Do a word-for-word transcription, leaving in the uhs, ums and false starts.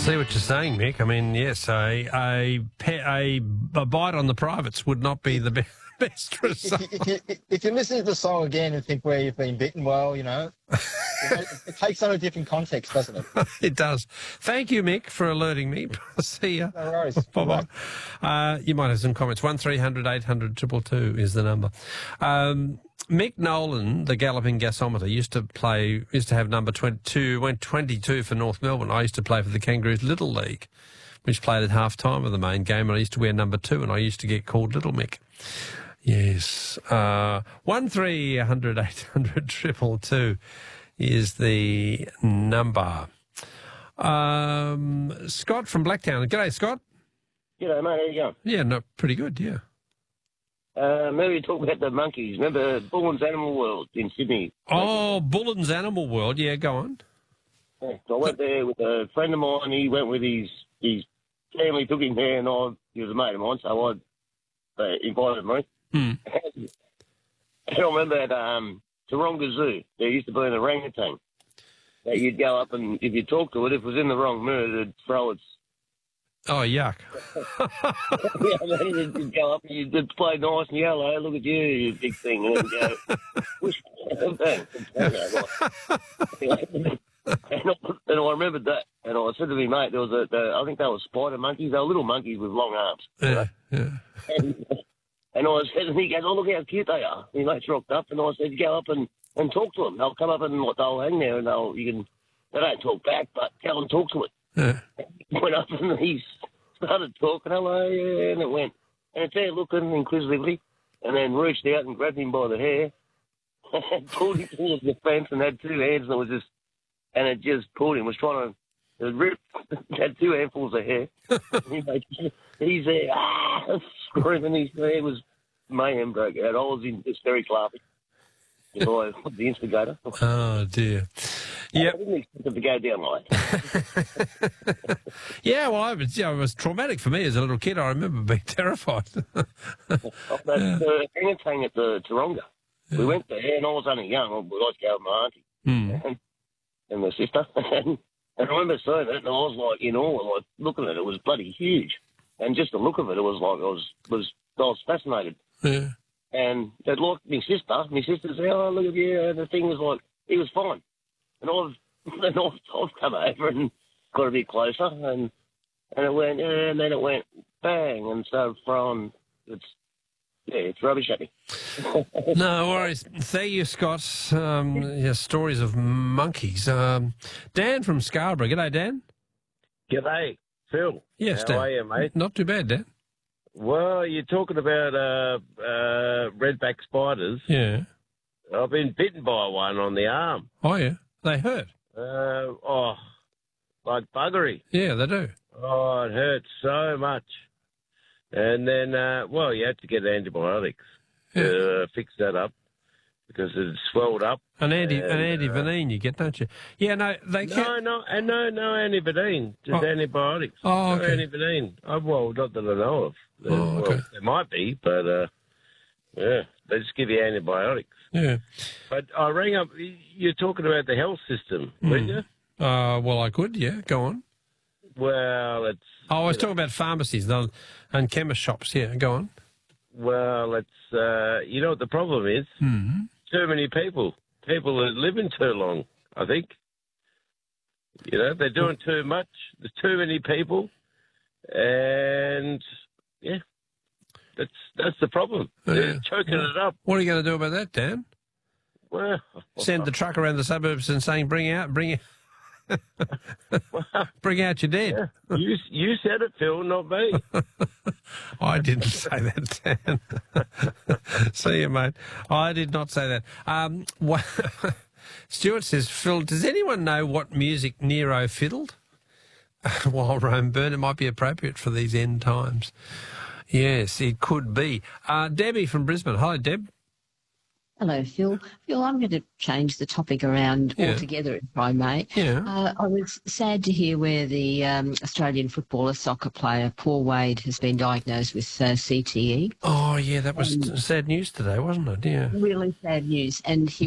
see what you're saying, Mick. I mean, yes, a a, pe- a, a bite on the privates would not be the be- best result. If you, if, you, if you listen to the song again and think where you've been bitten, well, you know, it, it takes on a different context, doesn't it? It does. Thank you, Mick, for alerting me. See ya. No worries. Bye-bye. Uh, you might have some comments. one three hundred eight hundred two two two is the number. Um, Mick Nolan, the galloping gasometer, used to play, used to have number twenty-two, went twenty-two for North Melbourne. I used to play for the Kangaroos Little League, which played at half time of the main game, and I used to wear number two, and I used to get called Little Mick. Yes. Uh, one three hundred eight hundred two two two is the number. Um, Scott from Blacktown. G'day, Scott. G'day, mate. How you going? Yeah, no, pretty good, yeah. Uh, maybe you talk about the monkeys. Remember Bullen's Animal World in Sydney? Oh, Bullen's Animal World. Yeah, go on. Yeah, so I went there with a friend of mine. He went with his his family, took him there, and I, he was a mate of mine, so I uh, invited me. Hmm. And I remember at um, Taronga Zoo, there used to be an orangutan that you'd go up and if you talk to it, if it was in the wrong mood, it'd throw its... Oh, yuck. yeah, I mean, you'd go up and you'd play nice and yellow, look at you, you big thing, and then go, wish, bang. And I, and I remembered that, and I said to my mate, there was a, the, I think they were spider monkeys. They were little monkeys with long arms. Yeah, yeah. And, and I said, and he goes, oh, look how cute they are. My mate's rocked up, and I said, go up and, and talk to them. They'll come up and they'll hang there, and they'll, you can, they don't talk back, but go and talk to it. Yeah. He went up and he started talking, hello, yeah, and it went. And it's there looking inquisitively, and then reached out and grabbed him by the hair, and pulled him towards the fence, and had two hands, and it was just, and it just pulled him. Was trying to it rip, had two handfuls of hair. He's there, ah, screaming. His hair was mayhem broke out. I was in hysterics laughing. You know, the instigator. Oh, dear. Yep. I didn't expect it to go down like that. Yeah, well, I was, you know, it was traumatic for me as a little kid. I remember being terrified. Of that uh, orangutan at the Taronga. Yeah. We went there, and I was only young. We liked to go with my auntie mm. and, and my sister. And, and I remember seeing it, and I was like in awe, like looking at it. It was bloody huge. And just the look of it, it was like I was, was, I was fascinated. Yeah. And they'd like my sister. My sister said, oh, look at you. And the thing was like, he was fine. And I've, and I've, I've come over and got a bit closer, and and it went, yeah, and then it went bang, and so from it's yeah, it's rubbish at me. No worries. Thank you, Scott. Um, yeah, stories of monkeys. Um, Dan from Scarborough. G'day, Dan. G'day, Phil. Yes, How Dan. are you, mate? Not too bad, Dan. Well, you're talking about uh, uh, redback spiders. Yeah. I've been bitten by one on the arm. Oh, yeah. They hurt. Uh, oh, like buggery. Yeah, they do. Oh, it hurts so much. And then, uh, well, you had to get antibiotics yeah. to uh, fix that up because it swelled up. An anti, and, an antivenin uh, you get, don't you? Yeah, no, they no, can't. no, and no, no antivenin, just oh. antibiotics. Oh, no okay. antivenin. Oh, well, not that I know of. Oh, okay. Well, there might be, but uh, yeah, they just give you antibiotics. Yeah. But I rang up, you're talking about the health system, mm. weren't you? Uh, well, I could, yeah. Go on. Well, it's... Oh, I was talking know. about pharmacies and chemist shops, yeah. Go on. Well, it's, uh, you know what the problem is? Mm-hmm. Too many people. People are living too long, I think. You know, they're doing too much. There's too many people. And, yeah, that's that's the problem. They're yeah. choking well, it up. What are you going to do about that, Dan? Well, send the truck around the suburbs and saying, bring out, bring out, bring out your dead. Yeah. You, you said it, Phil, not me. I didn't say that, Dan. See you, mate. I did not say that. Um, what, Stuart says, Phil, does anyone know what music Nero fiddled while Rome burned? It might be appropriate for these end times. Yes, it could be. Uh, Debbie from Brisbane. Hi, Deb. Hello, Phil. Phil, I'm going to change the topic around yeah. altogether, if I may. Yeah. Uh, I was sad to hear where the um, Australian footballer, soccer player, Paul Wade, has been diagnosed with uh, C T E. Oh, yeah, that was um, sad news today, wasn't it? Yeah. Really sad news. And he